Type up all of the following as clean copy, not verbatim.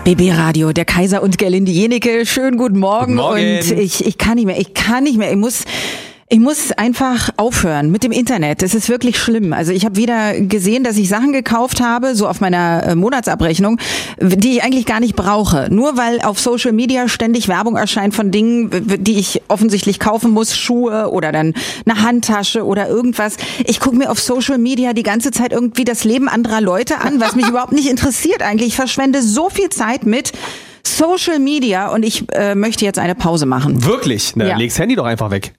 BB Radio, der Kaiser und Gerlinde Jenecke. Schönen guten Morgen. Guten Morgen. Und ich kann nicht mehr. Ich muss einfach aufhören mit dem Internet. Das ist wirklich schlimm. Also ich habe wieder gesehen, dass ich Sachen gekauft habe, so auf meiner Monatsabrechnung, die ich eigentlich gar nicht brauche. Nur weil auf Social Media ständig Werbung erscheint von Dingen, die ich offensichtlich kaufen muss, Schuhe oder dann eine Handtasche oder irgendwas. Ich gucke mir auf Social Media die ganze Zeit irgendwie das Leben anderer Leute an, was mich überhaupt nicht interessiert eigentlich. Ich verschwende so viel Zeit mit Social Media und ich möchte jetzt eine Pause machen. Wirklich? Na, leg's Handy doch einfach weg.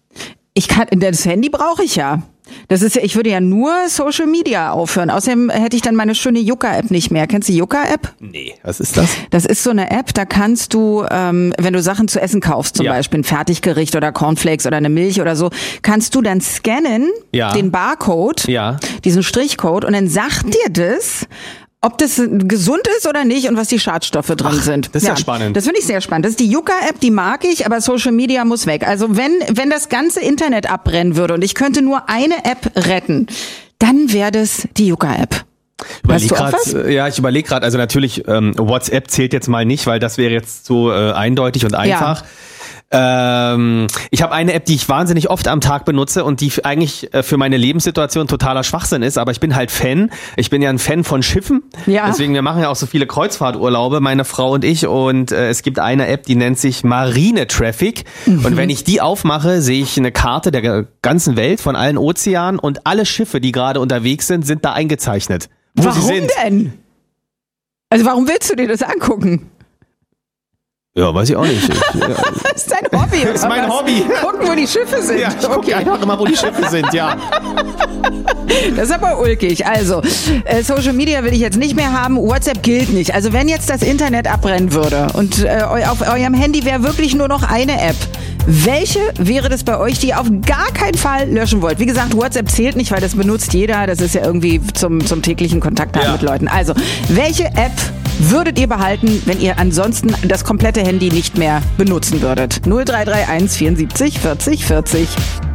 Das Handy brauche ich ja. Ich würde ja nur Social Media aufhören. Außerdem hätte ich dann meine schöne Yucca-App nicht mehr. Kennst du die Yucca-App? Nee, was ist das? Das ist so eine App, da kannst du, wenn du Sachen zu essen kaufst, zum Beispiel ein Fertiggericht oder Cornflakes oder eine Milch oder so, kannst du dann scannen, den Barcode, diesen Strichcode, und dann sagt dir das, ob das gesund ist oder nicht und was die Schadstoffe drin sind. Das ist ja spannend. Das finde ich sehr spannend. Das ist die Yucca-App, die mag ich, aber Social Media muss weg. Also wenn das ganze Internet abbrennen würde und ich könnte nur eine App retten, dann wäre das die Yucca-App. Ich überlege gerade, also natürlich WhatsApp zählt jetzt mal nicht, weil das wäre jetzt so eindeutig und einfach. Ich habe eine App, die ich wahnsinnig oft am Tag benutze und die eigentlich für meine Lebenssituation totaler Schwachsinn ist, aber ich bin halt Fan. Ich bin ja ein Fan von Schiffen. Ja. Deswegen, wir machen ja auch so viele Kreuzfahrturlaube, meine Frau und ich, und es gibt eine App, die nennt sich Marine Traffic. Und wenn ich die aufmache, sehe ich eine Karte der ganzen Welt von allen Ozeanen und alle Schiffe, die gerade unterwegs sind da eingezeichnet. Warum denn? Also warum willst du dir das angucken? Ja, weiß ich auch nicht. Das ist dein Hobby, oder? Das ist mein Hobby. Gucken, wo die Schiffe sind. Ja, ich gucke einfach immer, wo die Schiffe sind, ja. Das ist aber ulkig. Also, Social Media will ich jetzt nicht mehr haben. WhatsApp gilt nicht. Also, wenn jetzt das Internet abbrennen würde und auf eurem Handy wäre wirklich nur noch eine App, welche wäre das bei euch, die ihr auf gar keinen Fall löschen wollt? Wie gesagt, WhatsApp zählt nicht, weil das benutzt jeder. Das ist ja irgendwie zum täglichen Kontakt haben mit Leuten. Also, welche App würdet ihr behalten, wenn ihr ansonsten das komplette Handy nicht mehr benutzen würdet? 0331 74 40 40.